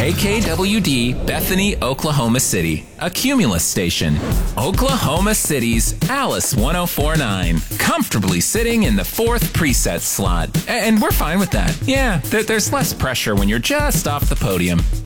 KKWD, Bethany, Oklahoma City, a Cumulus station. Oklahoma City's Alice 1049, comfortably sitting in the 4th preset slot. And we're fine with that. Yeah, there's less pressure when you're just off the podium.